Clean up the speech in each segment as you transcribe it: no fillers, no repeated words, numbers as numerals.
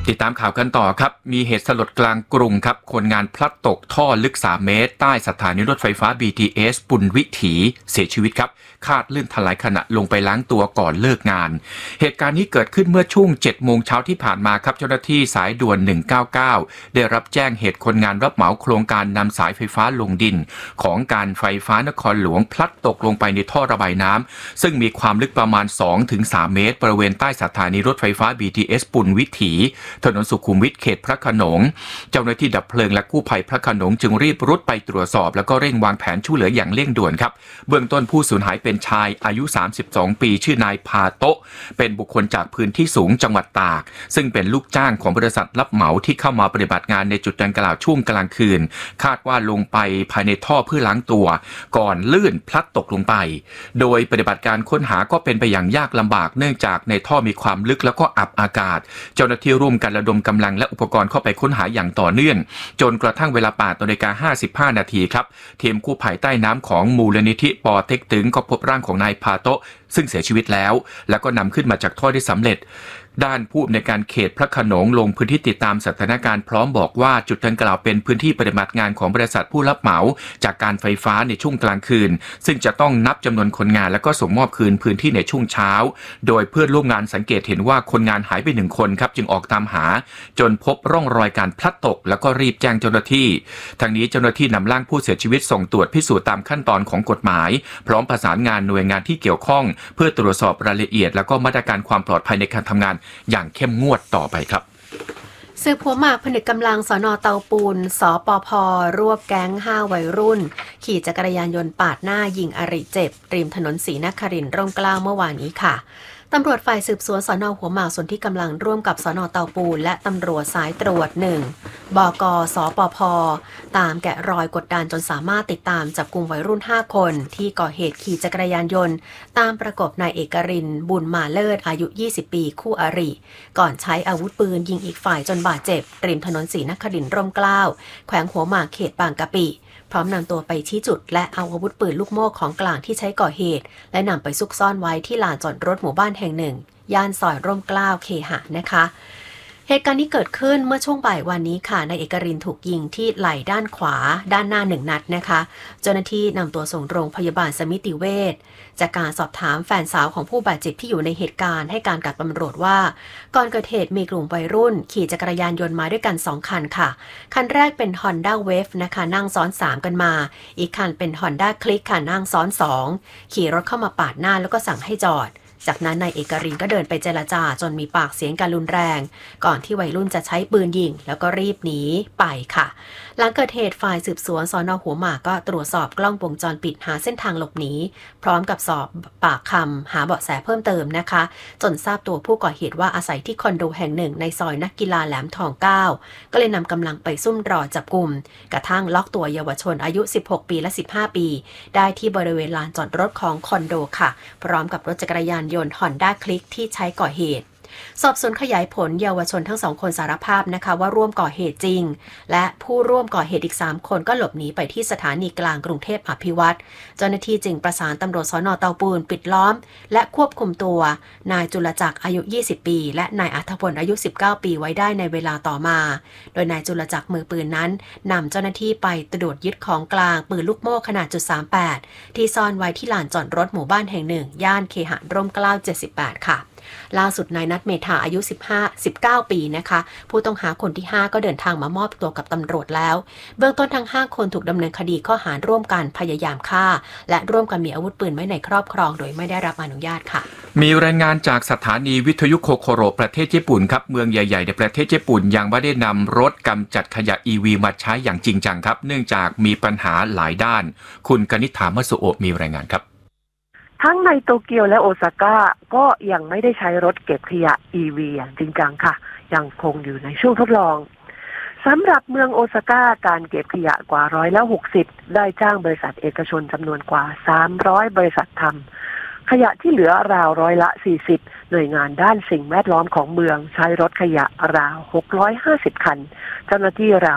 ติดตามข่าวกันต่อครับมีเหตุสลดกลางกรุงครับคนงานพลัดตกท่อลึก3เมตรใต้สถานีรถไฟฟ้า BTS ปุณวิถีเสียชีวิตครับคาดลื่นถลายขณะลงไปล้างตัวก่อนเลิกงานเหตุการณ์นี้เกิดขึ้นเมื่อช่วง 7 โมงเช้าที่ผ่านมาครับเจ้าหน้าที่สายด่วน199ได้รับแจ้งเหตุคนงานรับเหมาโครงการนำสายไฟฟ้าลงดินของการไฟฟ้านครหลวงพลัดตกลงไปในท่อระบายน้ำซึ่งมีความลึกประมาณ 2-3 เมตรบริเวณใต้สถานีรถไฟฟ้า BTS ปุณวิถีถนนสุขุมวิทเขตพระโขนงเจ้าหน้าที่ดับเพลิงและกู้ภัยพระโขนงจึงรีบรุดไปตรวจสอบแล้วก็เร่งวางแผนช่วยเหลืออย่างเร่งด่วนครับเบื้องต้นผู้สูญหายเป็นชายอายุ32 ปีชื่อนายพาโตะเป็นบุคคลจากพื้นที่สูงจังหวัดตากซึ่งเป็นลูกจ้างของบริษัทรับเหมาที่เข้ามาปฏิบัติงานในจุดดังกล่าวช่วงกลางคืนคาดว่าลงไปภายในท่อเพื่อล้างตัวก่อนลื่นพลัดตกลงไปโดยปฏิบัติการค้นหาก็เป็นไปอย่างยากลำบากเนื่องจากในท่อมีความลึกแล้วก็อับอากาศเจ้าหน้าที่ร่วมกันระดมกำลังและอุปกรณ์เข้าไปค้นหาอย่างต่อเนื่องจนกระทั่งเวลา 8:55 นาทีครับทีมกู้ภัยใต้น้ำของมูลนิธิปอเต็กตึงก็พบร่างของนายพาโตะซึ่งเสียชีวิตแล้วก็นำขึ้นมาจากท่อได้สำเร็จด้านผู้อำนวยการเขตพระโขนงลงพื้นที่ติดตามสถานการณ์พร้อมบอกว่าจุดดังกล่าวเป็นพื้นที่ปฏิบัติงานของบริษัทผู้รับเหมาจากการไฟฟ้าในช่วงกลางคืนซึ่งจะต้องนับจำนวนคนงานแล้วก็ส่งมอบคืนพื้นที่ในช่วงเช้าโดยเพื่อนร่วมงานสังเกตเห็นว่าคนงานหายไป1 คนครับจึงออกตามหาจนพบร่องรอยการพลัดตกแล้วก็รีบแจ้งเจ้าหน้าที่ทางนี้เจ้าหน้าที่นำร่างผู้เสียชีวิตส่งตรวจพิสูจน์ตามขั้นตอนของกฎหมายพร้อมประสานงานหน่วยงานที่เกี่ยวข้องเพื่อตรวจสอบรายละเอียดแล้วก็มาตรการความปลอดภัยในการทำงานอย่างเข้มงวดต่อไปครับสืบหัวหมากผนึกกำลังสน.เตาปูนสปภ.รวบแก๊ง5 วัยรุ่นขี่จักรยานยนต์ปาดหน้ายิงอริเจ็บริมถนนศรีนครินทร์ร่มเกล้าเมื่อวานนี้ค่ะตำรวจฝ่ายสืบสวนสน.หัวหมากส่วนที่กำลังร่วมกับสน.เตาปูนและตำรวจสายตรวจ1 บก.สปภ.ตามแกะรอยกดดันจนสามารถติดตามจับกุมวัยรุ่น5 คนที่ก่อเหตุขี่จักรยานยนต์ตามประกบนายเอกรินทร์บุญมาเลิศอายุ 20 ปีคู่อริก่อนใช้อาวุธปืนยิงอีกฝ่ายจนบาดเจ็บริมถนนศรีนครินทร์ร่มเกล้าแขวงหัวหมากเขตบางกะปิพร้อมนำตัวไปชี้จุดและเอาอาวุธปืนลูกโม่ของกลางที่ใช้ก่อเหตุและนำไปซุกซ่อนไว้ที่ลานจอดรถหมู่บ้านแห่งหนึ่งย่านซอยร่มเกล้าเคหะนะคะเหตุการณ์นี้เกิดขึ้นเมื่อช่วงบ่ายวันนี้ค่ะนายเอกรินทร์ถูกยิงที่ไหล่ด้านขวาด้านหน้า1 นัดนะคะเจ้าหน้าที่นำตัวส่งโรงพยาบาลสมิติเวชจากการสอบถามแฟนสาวของผู้บาดเจ็บที่อยู่ในเหตุการณ์ให้การกับตำรวจว่าก่อนเกิดเหตุมีกลุ่มวัยรุ่นขี่จักรยานยนต์มาด้วยกัน2 คันค่ะคันแรกเป็น Honda Wave นะคะนั่งซ้อน3กันมาอีกคันเป็น Honda Click ค่ะนั่งซ้อน2ขี่รถเข้ามาปาดหน้าแล้วก็สั่งให้จอดจากนั้นนายเอกรินทร์ก็เดินไปเจรจาจนมีปากเสียงกันรุนแรงก่อนที่วัยรุ่นจะใช้ปืนยิงแล้วก็รีบหนีไปค่ะหลังเกิดเหตุฝ่ายสืบสวนสน.หัวหมากก็ตรวจสอบกล้องวงจรปิดหาเส้นทางหลบหนีพร้อมกับสอบปากคำหาเบาะแสเพิ่มเติมนะคะจนทราบตัวผู้ก่อเหตุว่าอาศัยที่คอนโดแห่งหนึ่งในซอยนักกีฬาแหลมทอง9ก็เลยนำกำลังไปซุ่มรอจับกุมกระทั่งล็อกตัวเยาวชนอายุ16 ปีและ15 ปีได้ที่บริเวณลานจอดรถของคอนโดค่ะพร้อมกับรถจักรยานยนต์ Honda Click ที่ใช้ก่อเหตุสอบสวนขยายผลเยาวชนทั้ง2 คนสารภาพนะคะว่าร่วมก่อเหตุจริงและผู้ร่วมก่อเหตุอีก3 คนก็หลบหนีไปที่สถานีกลางกรุงเทพอภิวัตรเจ้าหน้าที่จึงประสานตำรวจสน.เตาปูนปิดล้อมและควบคุมตัวนายจุลจักรอายุ20 ปีและนายอัธพลอายุ19 ปีไว้ได้ในเวลาต่อมาโดยนายจุลจักรมือปืนนั้นนำเจ้าหน้าที่ไปตรวจยึดของกลางปืนลูกโม่ขนาด.38ที่ซ่อนไว้ที่ลานจอดรถหมู่บ้านแห่งหนึ่งย่านเคหะร่มเกล้า78ค่ะล่าสุดนายนัทเมธาอายุ19 ปีนะคะผู้ต้องหาคนที่5ก็เดินทางมามอบตัวกับตำรวจแล้วเบื้องต้นทั้ง5 คนถูกดำเนินคดีข้อหาร่วมกันพยายามฆ่าและร่วมกันมีอาวุธปืนไว้ในครอบครองโดยไม่ได้รับอนุญาตค่ะมีรายงานจากสถานีวิทยุโคโคโรประเทศญี่ปุ่นครับเมืองใหญ่ๆในประเทศญี่ปุ่นยังไม่ได้นำรถกำจัดขยะ EV มาใช้อย่างจริงจังครับเนื่องจากมีปัญหาหลายด้านคุณกนิษฐา มัสุโอะมีรายงานครับทั้งในโตเกียวและโอซาก้าก็ยังไม่ได้ใช้รถเก็บขยะ EV อย่างจริงจังค่ะยังคงอยู่ในช่วงทดลองสำหรับเมืองโอซาก้าการเก็บขยะกว่า60%ได้จ้างบริษัทเอกชนจำนวนกว่า300บริษัททำขยะที่เหลือราว40%หน่วยงานด้านสิ่งแวดล้อมของเมืองใช้รถขยะราว650คันเจ้าหน้าที่ราว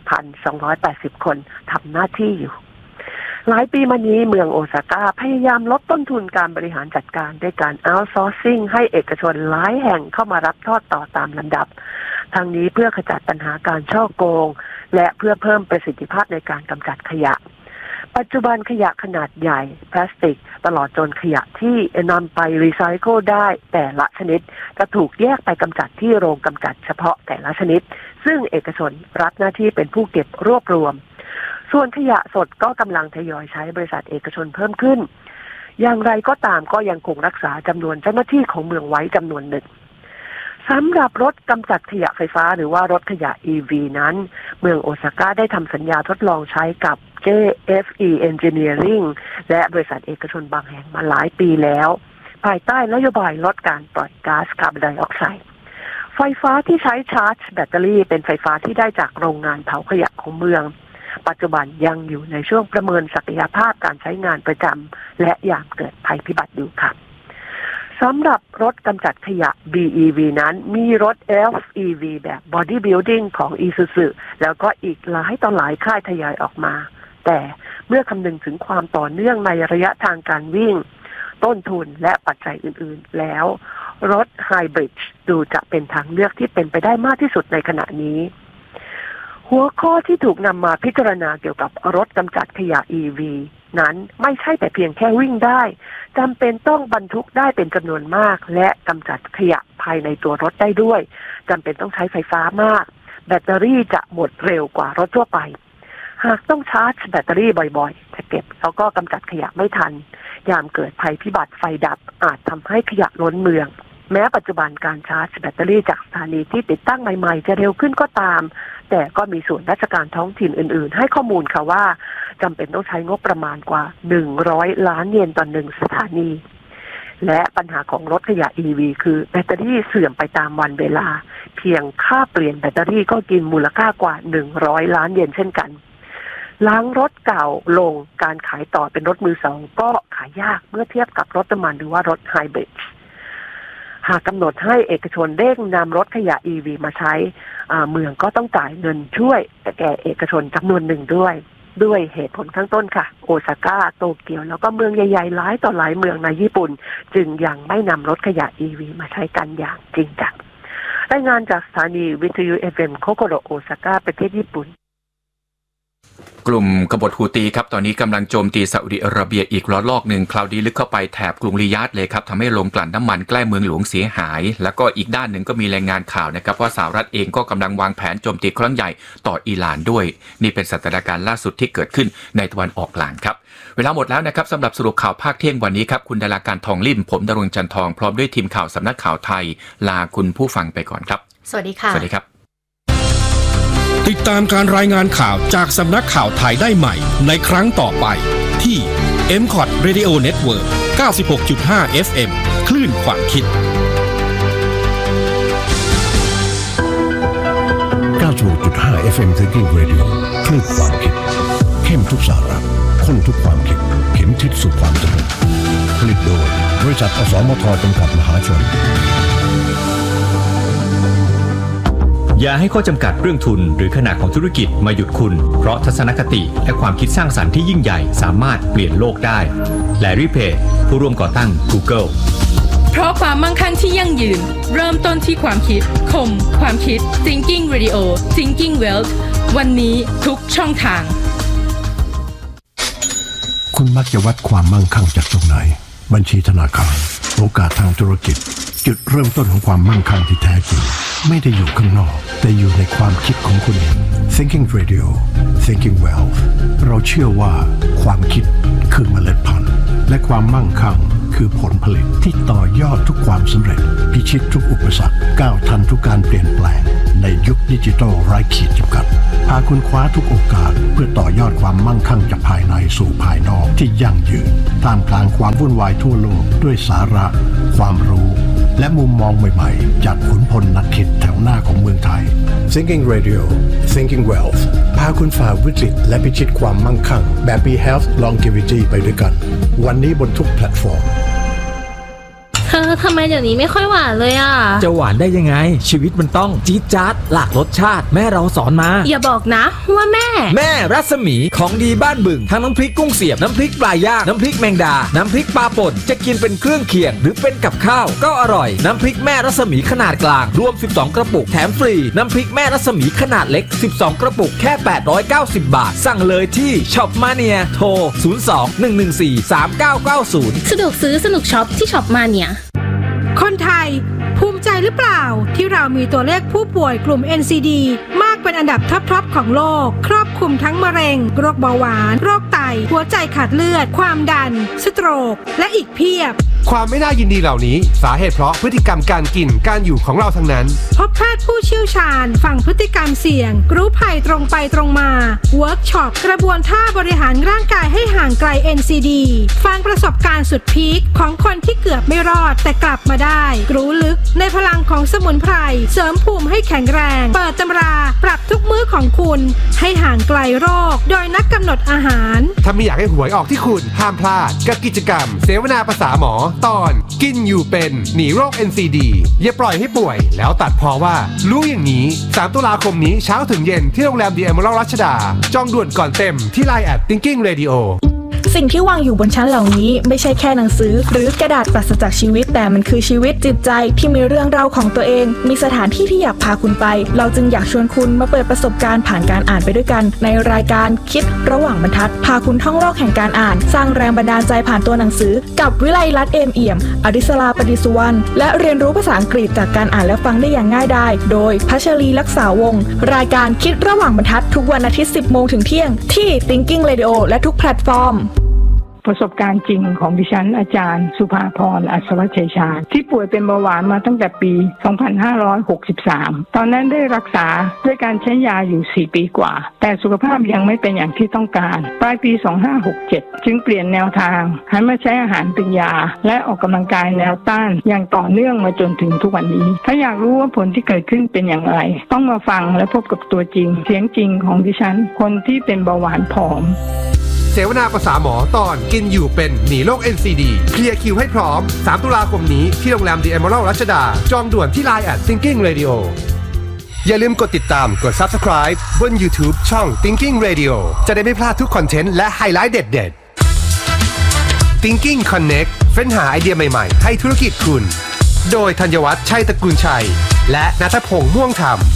1,280 คนทำหน้าที่อยู่หลายปีมานี้เมืองโอซาก้าพยายามลดต้นทุนการบริหารจัดการด้วยการ outsourcing ให้เอกชนหลายแห่งเข้ามารับทอดต่อตามลำดับทางนี้เพื่อขจัดปัญหาการฉ้อโกงและเพื่อเพิ่มประสิทธิภาพในการกำจัดขยะปัจจุบันขยะขนาดใหญ่พลาสติกตลอดจนขยะที่นำไปรีไซเคิลได้แต่ละชนิดจะถูกแยกไปกำจัดที่โรงกำจัดเฉพาะแต่ละชนิดซึ่งเอกชนรับหน้าที่เป็นผู้เก็บรวบรวมส่วนขยะสดก็กำลังทยอยใช้บริษัทเอกชนเพิ่มขึ้นอย่างไรก็ตามก็ยังคงรักษาจำนวนเจ้าหน้าที่ของเมืองไว้จำนวนหนึ่งสำหรับรถกำจัดขยะไฟฟ้าหรือว่ารถขยะ EV นั้นเมืองโอซาก้าได้ทำสัญญาทดลองใช้กับ JFE Engineering และบริษัทเอกชนบางแห่งมาหลายปีแล้วภายใต้นโยบายลดการปล่อยก๊าซคาร์บอนไดออกไซด์ไฟฟ้าที่ใช้ชาร์จแบตเตอรี่เป็นไฟฟ้าที่ได้จากโรงงานเผาขยะของเมืองปัจจุบันยังอยู่ในช่วงประเมินศักยภาพการใช้งานประจำและยามเกิดภัยพิบัติอยู่ค่ะสำหรับรถกำจัดขยะ BEV นั้นมีรถ FEV แบบ Body Building ของ Isuzu แล้วก็อีกหลายต่อหลายค่ายทยอยออกมาแต่เมื่อคำนึงถึงความต่อเนื่องในระยะทางการวิ่งต้นทุนและปัจจัยอื่นๆแล้วรถไฮบริดดูจะเป็นทางเลือกที่เป็นไปได้มากที่สุดในขณะนี้หัวข้อที่ถูกนำมาพิจารณาเกี่ยวกับรถกำจัดขยะ EV นั้นไม่ใช่แต่เพียงแค่วิ่งได้จำเป็นต้องบรรทุกได้เป็นจำนวนมากและกำจัดขยะภายในตัวรถได้ด้วยจำเป็นต้องใช้ไฟฟ้ามากแบตเตอรี่จะหมดเร็วกว่ารถทั่วไปหากต้องชาร์จแบตเตอรี่บ่อยๆจะเก็บแล้วก็กำจัดขยะไม่ทันยามเกิดภัยพิบัติไฟดับอาจทำให้ขยะล้นเมืองแม้ปัจจุบันการชาร์จแบตเตอรี่จากสถานีที่ติดตั้งใหม่ๆจะเร็วขึ้นก็ตามแต่ก็มีส่วนราชการท้องถิ่นอื่นๆให้ข้อมูลค่ะว่าจำเป็นต้องใช้งบประมาณกว่า100 ล้านเยนต่อ1สถานีและปัญหาของรถขยะ EV คือแบตเตอรี่เสื่อมไปตามวันเวลาเพียงค่าเปลี่ยนแบตเตอรี่ก็กินมูลค่ากว่า100 ล้านเยนเช่นกันล้างรถเก่าลงการขายต่อเป็นรถมือสองก็ขายยากเมื่อเทียบกับรถน้ำมันหรือว่ารถไฮบริดหากกำหนดให้เอกชนเร่งนำรถขยะ EV มาใช้เมืองก็ต้องจ่ายเงินช่วยแก่เอกชนจำนวนหนึ่งด้วยเหตุผลข้างต้นค่ะโอซาก้าโตเกียวแล้วก็เมืองใหญ่ๆหลายต่อหลายเมืองในญี่ปุ่นจึงยังไม่นำรถขยะ EV มาใช้กันอย่างจริงจังรายงานจากสถานีวิทยุ FM โคโกโรโอซาก้าประเทศญี่ปุ่นกลุ่มกบฏฮูตีครับตอนนี้กำลังโจมตีซาอุดิอาระเบียอีกระลอกหนึ่งคราวนี้ลึกเข้าไปแถบกรุงริยาดเลยครับทำให้โรงกลั่นน้ำมันใกล้เมืองหลวงเสียหายแล้วก็อีกด้านหนึ่งก็มีรายงานข่าวนะครับว่าสหรัฐเองก็กำลังวางแผนโจมตีครั้งใหญ่ต่ออิหร่านด้วยนี่เป็นสถานการณ์ล่าสุดที่เกิดขึ้นในตะวันออกกลางครับเวลาหมดแล้วนะครับสำหรับสรุปข่าวภาคเที่ยงวันนี้ครับคุณดาราการทองลิ่มผมดรงจันทองพร้อมด้วยทีมข่าวสำนักข่าวไทยลาคุณผู้ฟังไปก่อนครับสวัสดีค่ะสวัสดีครับติดตามการรายงานข่าวจากสำนักข่าวไทยได้ใหม่ในครั้งต่อไปที่ MCOT Radio Network 96.5 FM คลื่นความคิด 96.5 FM Thinking Radio คลื่นความคิดเข้มทุกสาระข้นทุกความคิดเข็มทิศสู่ความสนุกผลิตโดยบริษัทอสมทจำกัดมหาชนอย่าให้ข้อจำกัดเรื่องทุนหรือขนาดของธุรกิจมาหยุดคุณเพราะทัศนคติและความคิดสร้างสรรค์ที่ยิ่งใหญ่สามารถเปลี่ยนโลกได้แลรี่เพจผู้ร่วมก่อตั้ง Google เพราะความมั่งคั่งที่ยั่งยืนเริ่มต้นที่ความคิดคมความคิด Thinking Radio Thinking Wealth วันนี้ทุกช่องทางคุณมักจะวัดความมั่งคั่งจากตรงไหนบัญชีธนาคารโอกาสทางธุรกิจจุดเริ่มต้นของความมั่งคั่งที่แท้จริงไม่ได้อยู่ข้างนอกแต่อยู่ในความคิดของคุณเอง Thinking Radio Thinking Wealth เราเชื่อว่าความคิดคือเมล็ดพันธุ์และความมั่งคั่งคือผลผลิตที่ต่อยอดทุกความสำเร็จพิชิตทุกอุปสรรคก้าวทันทุกการเปลี่ยนแปลงในยุคดิจิทัลไร้ขีดจำกัดพาคุณคว้าทุกโอกาสเพื่อต่อยอดความมั่งคั่งจากภายในสู่ภายนอกที่ยั่งยืนท่ามกลางความวุ่นวายทั่วโลกด้วยสาระความรู้และมุมมองใหม่ๆจากขุนพลนักคิดแถวหน้าของเมืองไทย Thinking Radio Thinking Wealth พาคุณฝ่าวิกฤตและพิชิตความมั่งคั่งแบบมี Health Longevity ไปด้วยกันวันนี้บนทุกแพลตฟอร์มทำไมเดี๋ยวนี้ไม่ค่อยหวานเลยอ่ะจะหวานได้ยังไงชีวิตมันต้องจี๊ดจ๊าดหลากรสชาติแม่เราสอนมาอย่าบอกนะว่าแม่รัศมีของดีบ้านบึงทั้งน้ำพริกกุ้งเสียบน้ำพริกปลาย่างน้ำพริกแมงดาน้ำพริกปลาป่นจะกินเป็นเครื่องเคียงหรือเป็นกับข้าวก็อร่อยน้ำพริกแม่รัศมีขนาดกลางรวม12กระปุกแถมฟรีน้ำพริกแม่รัศมีขนาดเล็ก12กระปุกแค่890บาทสั่งเลยที่ช็อปมาเนียโทร02-114-3990 สะดวกซื้อสนุกช็อปที่ช็อปมาเนียคนไทยภูมิใจหรือเปล่าที่เรามีตัวเลขผู้ป่วยกลุ่ม NCD มากเป็นอันดับท็อปของโลกครอบคลุมทั้งมะเร็งโรคเบาหวานโรคไตหัวใจขาดเลือดความดันสโตรกและอีกเพียบความไม่น่ายินดีเหล่านี้สาเหตุเพราะพฤติกรรมการกินการอยู่ของเราทั้งนั้นพบแพทย์ผู้เชี่ยวชาญฟังพฤติกรรมเสี่ยงรู้ภัยตรงไปตรงมาเวิร์กช็อปกระบวนท่าบริหารร่างกายให้ห่างไกล NCD ฟังประสบการณ์สุดพีคของคนที่เกือบไม่รอดแต่กลับมาได้รู้ลึกในพลังของสมุนไพรเสริมภูมิให้แข็งแรงเปิดตำราปรับทุกมื้อของคุณให้ห่างไกลโรคโดยนักกำหนดอาหารถ้าไม่อยากให้หวยออกที่คุณห้ามพลาดกับกิจกรรมเสวนาภาษาหมอตอนกินอยู่เป็นหนีโรค NCD อย่าปล่อยให้ป่วยแล้วตัดพอว่ารู้อย่างนี้3ตุลาคมนี้เช้าถึงเย็นที่โรงแรม The Emerald รัชดาจองด่วนก่อนเต็มที่ LINE @Thinking Radio สิ่งที่วางอยู่บนชั้นเหล่านี้ไม่ใช่แค่หนังสือหรือกระดาษปราศจากชีวิตแต่มันคือชีวิตจิตใจที่มีเรื่องราวของตัวเองมีสถานที่ที่อยากพาคุณไปเราจึงอยากชวนคุณมาเปิดประสบการณ์ผ่านการอ่านไปด้วยกันในรายการคิดระหว่างบรรทัดพาคุณท่องโลกแห่งการอ่านสร้างแรงบันดาลใจผ่านตัวหนังสือกับวิไลรัตน์เอมเอี่ยมอดิศราปฏิสุวรรณและเรียนรู้ภาษาอังกฤษจากการอ่านและฟังได้อย่างง่ายดายโดยพัชรีลักษาวงศ์รายการคิดระหว่างบรรทัดทุกวันอาทิตย์ 10 โมงถึงเที่ยงที่ Thinking Radio และทุกแพลตฟอร์มประสบการณ์จริงของดิฉันอาจารย์สุภาพรอัศวชัยชาญที่ป่วยเป็นเบาหวานมาตั้งแต่ปี 2563 ตอนนั้นได้รักษาด้วยการใช้ยาอยู่ 4 ปีกว่าแต่สุขภาพยังไม่เป็นอย่างที่ต้องการปลายปี 2567 จึงเปลี่ยนแนวทางหันมาใช้อาหารเป็นยาและออกกำลังกายแนวต้านอย่างต่อเนื่องมาจนถึงทุกวันนี้ถ้าอยากรู้ว่าผลที่เกิดขึ้นเป็นอย่างไรต้องมาฟังและพบกับตัวจริงเสียงจริงของดิฉันคนที่เป็นเบาหวานผอมเสวนาภาษาหมอตอนกินอยู่เป็นหนีโรค NCD เคลียร์คิวให้พร้อม3ตุลาคมนี้ที่โรงแรม The Emerald รัชดาจองด่วนที่ LINE @Thinking Radio อย่าลืมกดติดตามกด Subscribe บน YouTube ช่อง Thinking Radio จะได้ไม่พลาดทุกคอนเทนต์และไฮไลท์เด็ดๆ Thinking Connect เฟ้นหาไอเดียใหม่ๆให้ธุรกิจคุณโดยธัญวัฒน์ชัยตระกูลชัยและณัฐพงษ์ม่วงธรรม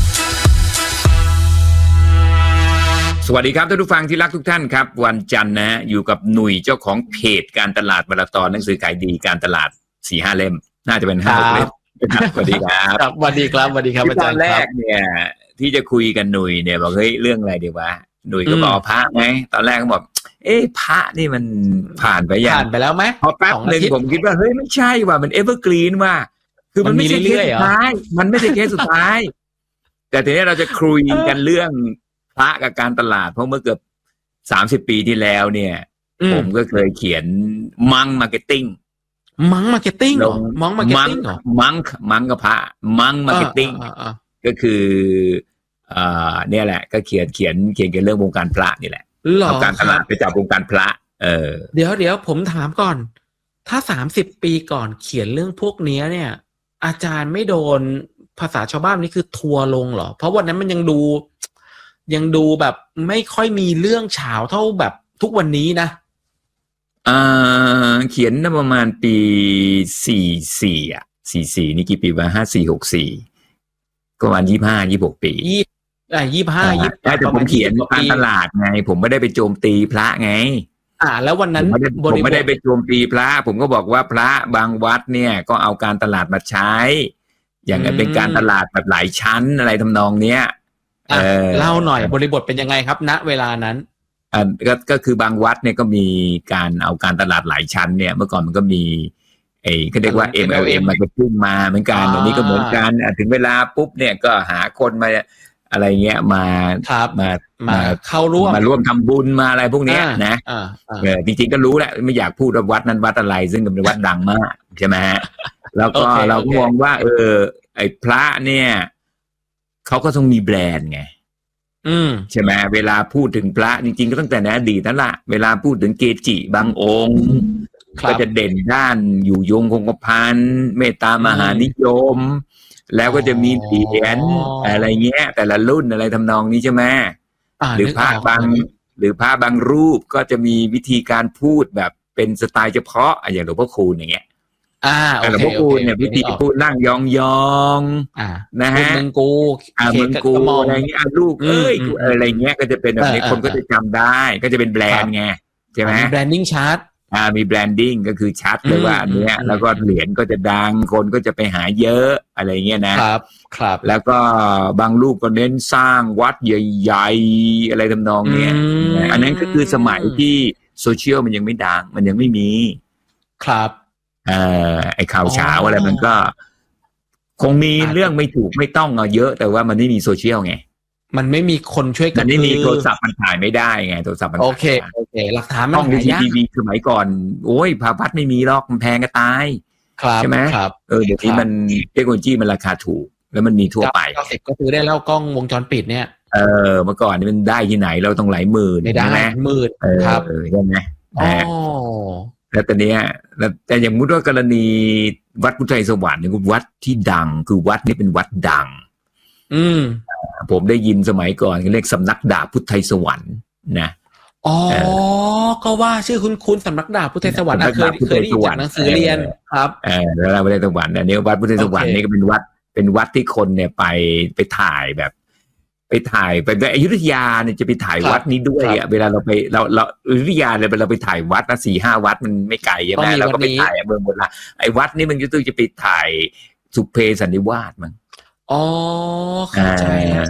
สวัสดีครับท่านผู้ฟังที่รักทุกท่านครับวันจันทร์นะอยู่กับหนุ่ยเจ้าของเพจการตลาดมาราธอนหนังสือขายดีการตลาด 4-5 เล่มน่าจะเป็น 5-6 เล่มสวัสดีครับสวัสดีครับสวัสดีครับอาจารย์ครับตอนแรกเนี่ยที่จะคุยกันหนุ่ยเนี่ยบอกเฮ้ยเรื่องอะไรดีวะหนุ่ยก็บอกพระไงตอนแรกก็บอกพระนี่มันผ่านไปแล้วไหมพอแป๊บนึงผมคิดว่าเฮ้ยไม่ใช่ว่ะมันเอเวอร์กรีนว่ะคือมันไม่ใช่เคสสุดท้ายมันไม่ใช่เคสสุดท้ายแต่ทีนี้เราจะคุยกันเรื่องพระกับการตลาดเพราะเมื่อเกือบ30 ปีที่แล้วเนี่ยผมก็เคยเขียนมังมาร์เก็ตติ้งมังมาร์เก็ตติ้งมังมาร์เก็ตติ้งมังกับพระมังมาร์เก็ตติ้งก็คือเนี่ยแหละก็เขียนเรื่องวงการพระนี่แหละเอาการตลาดไปจับวงการพระเดี๋ยวผมถามก่อนถ้า30 ปีก่อนเขียนเรื่องพวกนี้เนี่ยอาจารย์ไม่โดนภาษาชาวบ้านนี่คือทัวร์ลงเหรอเพราะวันนั้นมันยังดูแบบไม่ค่อยมีเรื่องเฉาเท่าแบบทุกวันนี้นะเขียนประมาณปี44อ่ะ44นี่กี่ปีวะ5464ก็ประมาณ25-26 ปี 25 แต่ผมเขียนการตลาดไงผมไม่ได้ไปโจมตีพระไงแล้ววันนั้นผมไม่ได้ไปโจมตีพระผมก็บอกว่าพระบางวัดเนี่ยก็เอาการตลาดมาใช้อย่างนั้นเป็นการตลาดแบบหลายชั้นอะไรทำนองเนี้ยเล่าหน่อยบริบทเป็นยังไงครับณเวลานั้นก็คือบางวัดเนี่ยก็มีการเอาการตลาดหลายชั้นเนี่ยเมื่อก่อนมันก็มีเขาเรียกว่า MLM มาขึ้นมาเหมือนกันอันนี้ก็เหมือนกันถึงเวลาปุ๊บเนี่ยก็หาคนมาอะไรเงี้ยมาเข้าร่วมมาร่วมทำบุญมาอะไรพวกเนี้ยนะจริงๆก็รู้แหละไม่อยากพูดว่าวัดนั้นวัดอะไรซึ่งเป็นวัดดังมากใช่ไหมฮะแล้วก็เราก็มองว่าไอ้พระเนี่ยเขาก็ต้องมีแบรนด์ไงใช่ไหมเวลาพูดถึงพระจริงๆก็ตั้งแต่ในอดีตนั่นแหละเวลาพูดถึงเกจิบางองค์ก็จะเด่นด้านอยู่ยงคงกระพันเมตตามหานิยมแล้วก็จะมีเหรียญอะไรเงี้ยแต่ละรุ่นอะไรทำนองนี้ใช่ไหมหรือพระบางรูปก็จะมีวิธีการพูดแบบเป็นสไตล์เฉพาะอย่างหลวงพ่อคูณอย่างเงี้ยหลวงพ่อคูณเนี่ยวิธีพูดนั่งยองๆนะฮะเมืองกูอะไรเงี้ยลูกอะไรเงี้ยก็จะเป็นแบบนี้คนก็จะจำได้ก็จะเป็นแบรนด์ไงใช่ไหมแบรนดิ้งชัดมีแบรนดิ้งก็คือชัดเลยว่าอันเนี้ยแล้วก็เหรียญก็จะดังคนก็จะไปหาเยอะอะไรเงี้ยนะครับแล้วก็บางรูปก็เน้นสร้างวัดใหญ่ๆอะไรทำนองเนี้ยอันนั้นก็คือสมัยที่โซเชียลมันยังไม่ดังมันยังไม่มีครับไอ้ข่าวเช้าอะไรมันก็คงมีเรื่องไม่ถูกไม่ต้องเยอะแต่ว่ามันไม่มีโซเชียลไงมันไม่มีคนช่วยกันมันไม่มีโทรศัพท์มันถ่ายไม่ได้ไงโทรศัพท์มันโอเคหลักฐานมันหายากทีวีสมัยก่อนโอ้ยภาพไม่มีหรอกมันแพงก็ตายใช่ไหมเดี๋ยวนี้มันเทคโนโลยีมันราคาถูกแล้วมันมีทั่วไป 90ก็ซื้อได้แล้วกล้องวงจรปิดเนี่ยเมื่อก่อนนี่มันได้ที่ไหนเราต้องหลายหมื่นใช่ไหมหมื่นครับใช่ไหมแล้วตอนนี้แต่อย่างมุติว่ากรณีวัดพุทธไทยสวรรค์เนี่ยวัดที่ดังคือวัดนี้เป็นวัดดังผมได้ยินสมัยก่อนเรียกสำนักดาบพุทธไทยสวรรค์นะก็ว่าชื่อคุณสำนักดาบพุทธไทยสวรรค์เคยได้ยินจากหนังสือเรียนครับแล้วเราพุทธไทยสวรรค์อันนี้วัดพุทธไทยสวรรค์นี่ก็เป็นวัดที่คนเนี่ยไปถ่ายแบบไปอยุธยาเนี่ยจะไปถ่ายวัดนี้ด้วยเวลาเราอยุธยาเนี่ยเราไปถ่ายวัดนะ 4-5 วัดมันไม่ไกลใช่ไหมเราก็ไปถ่ายเมืองหมดละไอ้วัดนี้มันจะไปถ่ายสุเพสันนิวาสมั้งเข้าใจ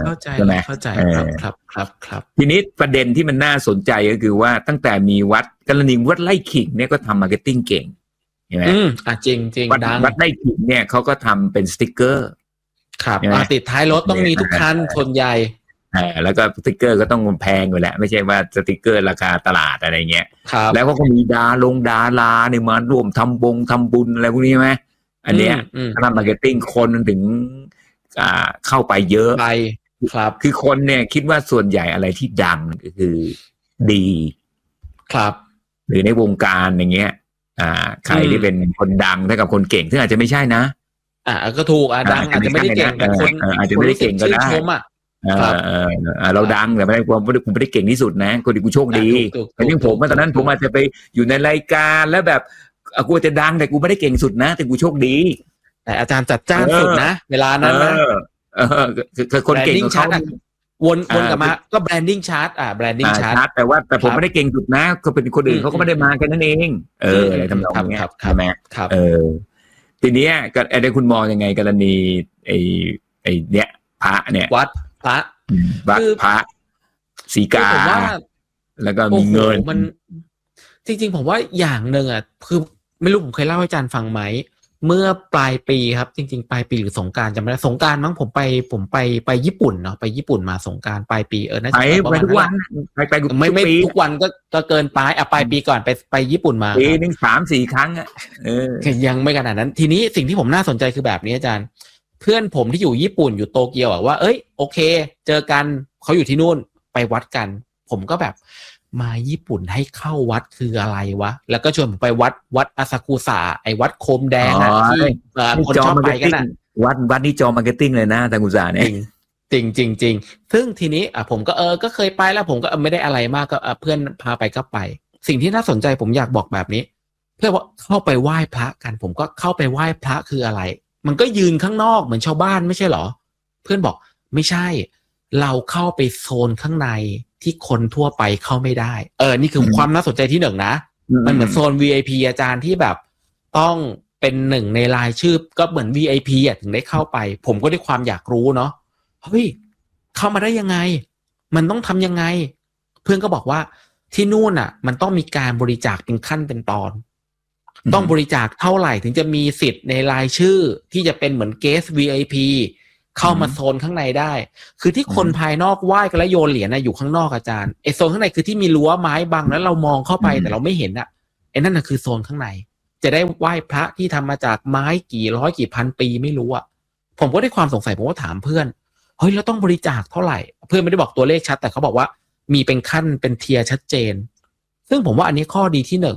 ครับทีนี้ประเด็นที่มันน่าสนใจก็คือว่าตั้งแต่มีวัดกรณีวัดไร่ขิงเนี่ยก็ทำมาร์เก็ตติ้งเก่งใช่ไหมจริงวัดไร่ขิงเนี่ยเขาก็ทำเป็นสติ๊กเกอร์ครับติดท้ายรถต้องมีทุกคันคนใหญ่แล้วก็สติ๊กเกอร์ก็ต้องแพงอยู่แหละไม่ใช่ว่าสติ๊กเกอร์ราคาตลาดอะไรเงี้ยแล้วก็มีดาราเนี่ยมาร่วมทำบุญอะไรพวกนี้ไหมอันเนี้ยทำมาร์เก็ตติ้งคนถึงเข้าไปเยอะครับคือคนเนี่ยคิดว่าส่วนใหญ่อะไรที่ดังก็คือดีครับหรือในวงการอย่างเงี้ยใครที่เป็นคนดังเท่ากับคนเก่งซึ่งอาจจะไม่ใช่นะก็ถูกดังอาจจะไม่ได้เก่งแต่คนอาจจะไม่ได้เก่งก็ได้เราดังแต่ไม่ได้ผมไม่ได้เก่งที่สุดนะคนที่กูโชคดีแต่ยังผมตอนนั้นผมอาจจะไปอยู่ในรายการแล้วแบบกูจะดังแต่กูไม่ได้เก่งสุดนะแต่กูโชคดีแต่อาจารย์จัดจ้านสุดนะเวลานั้นนะคือคนเก่งเขาวนกลับมาก็แบรนดิ้งชาร์ตแบรนดิ้งชาร์ตแต่ผมไม่ได้เก่งสุดนะก็เป็นคนอื่นเขาก็ไม่ได้มากันนั่นเองอะไรทำนองนี้ใช่ไหมทีนี้ก็ได้คุณมองยังไงกรณีไอ้เนี้ยพระเนี่ยวัดพระสีกาแล้วก็มีเงินมันจริงๆผมว่าอย่างหนึ่งคือไม่รู้ผมเคยเล่าให้อาจารย์ฟังไหมเมื่อปลายปีครับจริงๆปลายปีหรือสงกรานต์จำไม่ได้สงกรานต์มั้งผมไปญี่ปุ่นเนาะไปญี่ปุ่นมาสงกรานต์ปลายปีน่าจะไปทุกวันไปไม่ทุกวันก็เกินปลายปีก่อนไปญี่ปุ่นมาปีนึง 3-4 ครั้งยังไม่ขนาดนั้นทีนี้สิ่งที่ผมน่าสนใจคือแบบนี้อาจารย์เพื่อนผมที่อยู่ญี่ปุ่นอยู่โตเกียวว่าโอเคเจอกันเขาอยู่ที่นู่นไปวัดกันผมก็แบบมาญี่ปุ่นให้เข้าวัดคืออะไรวะแล้วก็ชวนผมไปวัดอาซากุสะไอ้วัดโคมแดงที่คนชอบไปกันวัดนี้จอมาร์เก็ตติ้งเลยนะอาซากุสะเนี่ยจริงซึ่งทีนี้ผมก็ก็เคยไปแล้วผมก็ไม่ได้อะไรมากก็เพื่อนพาไปก็ไปสิ่งที่น่าสนใจผมอยากบอกแบบนี้เพื่อว่าเข้าไปไหว้พระกันผมก็เข้าไปไหว้พระคืออะไรมันก็ยืนข้างนอกเหมือนชาวบ้านไม่ใช่หรอเพื่อนบอกไม่ใช่เราเข้าไปโซนข้างในที่คนทั่วไปเข้าไม่ได้นี่คือความน่าสนใจที่หนึ่งนะมันเหมือนโซน VIP อาจารย์ที่แบบต้องเป็นหนึ่งในรายชื่อก็เหมือน VIP ถึงได้เข้าไปผมก็ด้วยความอยากรู้เนาะเฮ้ยเข้ามาได้ยังไงมันต้องทำยังไงเพื่อนก็บอกว่าที่นู่นมันต้องมีการบริจาคเป็นขั้นเป็นตอนต้องบริจาคเท่าไหร่ถึงจะมีสิทธิ์ในรายชื่อที่จะเป็นเหมือนเกส VIP เข้ามาโซนข้างในได้คือที่คนภายนอกไหว้กันแล้วโยนเหรียญอยู่ข้างนอกอาจารย์ไอโซนข้างในคือที่มีรั้วไม้บังแล้วเรามองเข้าไปแต่เราไม่เห็นไอ้นั่นคือโซนข้างในจะได้ไหว้พระที่ทำมาจากไม้กี่ร้อยกี่พันปีไม่รู้ผมก็ได้ความสงสัยผมก็ถามเพื่อนเฮ้ยเราต้องบริจาคเท่าไหร่เพื่อนไม่ได้บอกตัวเลขชัดแต่เขาบอกว่ามีเป็นขั้นเป็นเทียร์ชัดเจนซึ่งผมว่าอันนี้ข้อดีที่หนึ่ง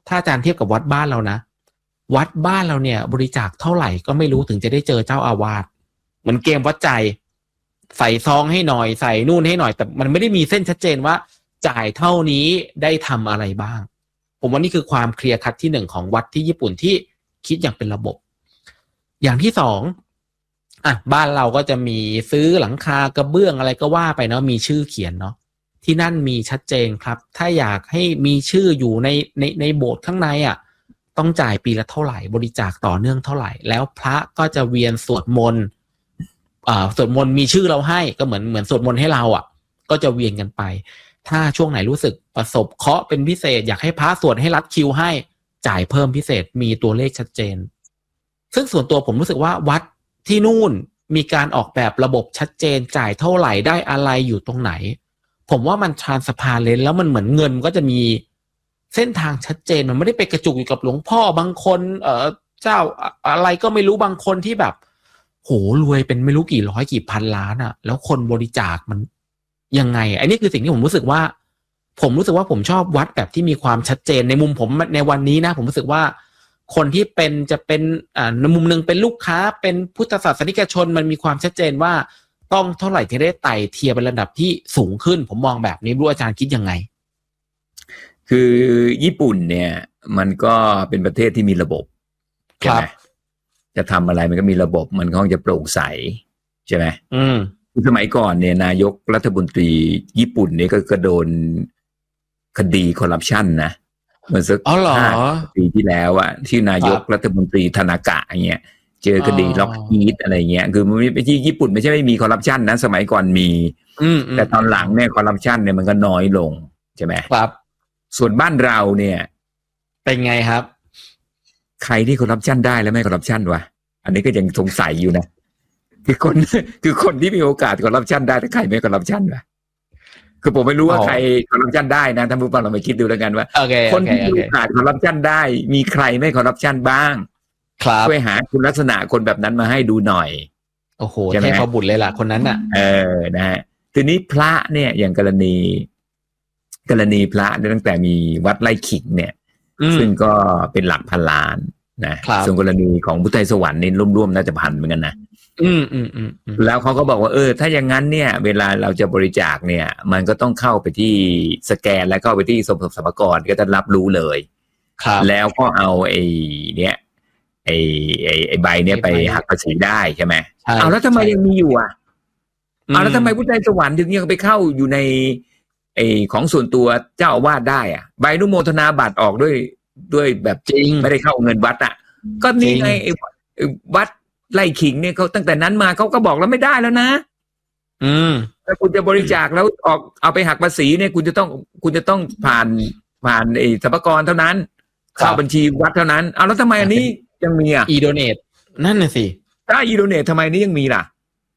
ถ้าอาจารย์เทียบกับวัดบ้านเรานะวัดบ้านเราเนี่ยบริจาคเท่าไหร่ก็ไม่รู้ถึงจะได้เจอเจ้าอาวาสเหมือนเกมวัดใจใส่ซองให้หน่อยใส่นู่นให้หน่อยแต่มันไม่ได้มีเส้นชัดเจนว่าจ่ายเท่านี้ได้ทำอะไรบ้างผมว่านี่คือความเคลียร์คัทที่หนึ่งของวัดที่ญี่ปุ่นที่คิดอย่างเป็นระบบอย่างที่สองบ้านเราก็จะมีซื้อหลังคากระเบื้องอะไรก็ว่าไปเนาะมีชื่อเขียนเนาะที่นั่นมีชัดเจนครับถ้าอยากให้มีชื่ออยู่ในโบสถ์ข้างในต้องจ่ายปีละเท่าไหร่บริจาคต่อเนื่องเท่าไหร่แล้วพระก็จะเวียนสวดมนต์สวดมนต์มีชื่อเราให้ก็เหมือนสวดมนต์ให้เราก็จะเวียนกันไปถ้าช่วงไหนรู้สึกประสบเคราะห์เป็นพิเศษอยากให้พระสวดให้รัดคิวให้จ่ายเพิ่มพิเศษมีตัวเลขชัดเจนซึ่งส่วนตัวผมรู้สึกว่าวัดที่นู่นมีการออกแบบระบบชัดเจนจ่ายเท่าไหร่ได้อะไรอยู่ตรงไหนผมว่ามัน transparent แล้วมันเหมือนเงินก็จะมีเส้นทางชัดเจนมันไม่ได้ไปกระจุกอยู่กับหลวงพ่อบางคนเจ้าอะไรก็ไม่รู้บางคนที่แบบโหรวยเป็นไม่รู้กี่ร้อยกี่พันล้านแล้วคนบริจาคมันยังไงอันนี้คือสิ่งที่ผมรู้สึกว่าผมชอบวัดแบบที่มีความชัดเจนในมุมผมในวันนี้นะผมรู้สึกว่าคนที่จะเป็นในมุมนึงเป็นลูกค้าเป็นพุทธศาสนิกชนมันมีความชัดเจนว่าต้องเท่าไหร่ที่ได้ไต่เทียบเป็นระดับที่สูงขึ้นผมมองแบบนี้รู้อาจารย์คิดยังไงคือญี่ปุ่นเนี่ยมันก็เป็นประเทศที่มีระบบใช่ไหมจะทำอะไรมันก็มีระบบมันค่อนข้างจะโปร่งใสใช่ไหมสมัยก่อนเนี่ยนายกรัฐมนตรีญี่ปุ่นเนี่ยก็โดนคดีคอร์รัปชันนะเมื่อสัก5 ปีที่แล้วที่นายกรัฐมนตรีธนากะเงี้ยเจอคดีล็อกฮีทอะไรเงี้ยคือมันไม่ที่ญี่ปุ่นไม่ใช่ไม่มีคอร์รัปชันนะสมัยก่อนมีแต่ตอนหลังเนี่ยคอร์รัปชันเนี่ยมันก็น้อยลงใช่ไหมครับส่วนบ้านเราเนี่ยเป็นไงครับใครที่คอร์รัปชันได้แล้วไม่คอร์รัปชันวะอันนี้ก็ยังสงสัยอยู่นะคือคนที่มีโอกาสคอร์รัปชันได้แต่ใครไม่คอร์รัปชันวะคือผมไม่รู้ว่าใครคอร์รัปชันได้นะท่านผู้ฟังเราไปคิดดูแล้วกันว่าคนที่มีโอกาสคอร์รัปชันได้มีใครไม่คอร์รัปชันบ้างช่วยหาคุณลักษณะคนแบบนั้นมาให้ดูหน่อยโอ้โหเทพบุตรเลยล่ะคนนั้นนะฮะทีนี้พระเนี่ยอย่างกรณีพระเนี่ยตั้งแต่มีวัดไร่ขิงเนี่ยซึ่งก็เป็นหลักพันล้านนะส่วนกรณีของพุทธไทยสวรรค์นี่ร่วมๆน่าจะพันเหมือนกันนะแล้วเขาก็บอกว่าถ้าอย่างนั้นเนี่ยเวลาเราจะบริจาคเนี่ยมันก็ต้องเข้าไปที่สแกนแล้วก็ไปที่สมสรรพากรก็จะรับรู้เลยแล้วก็เอาไอ้ใบเนี่ยไปหักภาษีได้ใช่ไหมเอาแล้วทำไมยังมีอยู่เอาแล้วทำไมพุทธไทยสวรรค์ถึงยังไปเข้าอยู่ในของส่วนตัวเจ้าอาวาสได้ใบอนุโมทนาบัตรออกด้วยแบบจริงไม่ได้เข้าเงินวัดก็นี่ไงวัดไร่ขิงเนี่ยเขาตั้งแต่นั้นมาเขาก็บอกแล้วไม่ได้แล้วนะถ้าคุณจะบริจาคแล้วออกเอาไปหักภาษีเนี่ยคุณจะต้องผ่านสรรพากรเท่านั้นเข้าบัญชีวัดเท่านั้นเอาแล้วทำไมอันนี้ยังมีอีโดเนทนั่นน่ะสิถ้าอีโดเนททำไมนี้ยังมีล่ะ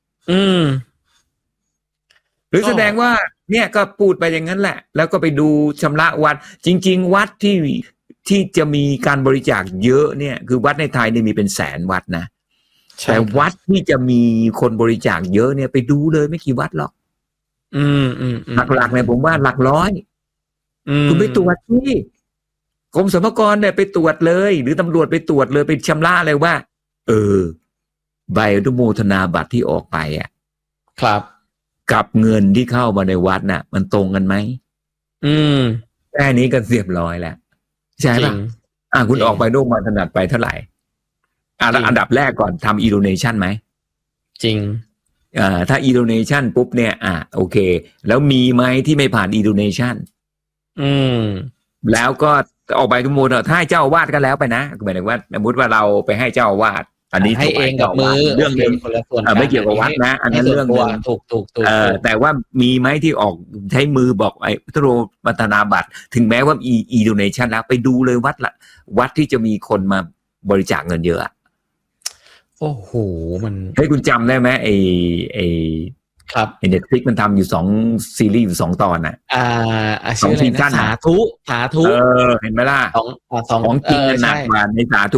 หรือแสดงว่าเนี่ยก็พูดไปอย่างนั้นแหละแล้วก็ไปดูชำระวัดจริงๆวัดที่จะมีการบริจาคเยอะเนี่ยคือวัดในไทยเนี่ยมีเป็นแสนวัดนะแต่วัดที่จะมีคนบริจาคเยอะเนี่ยไปดูเลยไม่กี่วัดหรอกหลักๆเนี่ยผมว่าหลักร้อยคุณไปตรวจที่กรมสรรพากรเนี่ยไปตรวจเลยหรือตำรวจไปตรวจเลยไปชำระเลยว่าใบอนุโมทนาบัตรที่ออกไปครับกับเงินที่เข้ามาในวัดน่ะมันตรงกันไหมแค่นี้ก็เรียบร้อยแล้วใช่ป่ะคุณออกไปโน่นมาถนัดไปเท่าไหร่แล้วอันดับแรกก่อนทำอีโดเนชันไหมจริงถ้าอีโดเนชันปุ๊บเนี่ยโอเคแล้วมีไหมที่ไม่ผ่านอีโดเนชันแล้วก็ออกไปทุกโมดถ้าให้เจ้าอาวาสก็แล้วไปนะหมายถึงว่าสมมติว่าเราไปให้เจ้าอาวาสอันนี้ให้เองกับมือเรื่องนึงไม่เกี่ยวกับวัดนะอันนั้นเรื่องนึงถูกแต่ว่ามีไหมที่ออกใช้มือบอกไอ้พุทธโธมัตนาบัตรถึงแม้ว่าอีโดเนชันแล้วไปดูเลยวัดที่จะมีคนมาบริจาคเงินเยอะโอ้โหมันให้คุณจำได้ไหมไอ้ครับ Netflix มันทำอยู่2ซีรีส์อยู่2 ตอนชื่ออะไรนะสาธุเห็นไหมล่ะของจริงหนักกว่าในสาธุ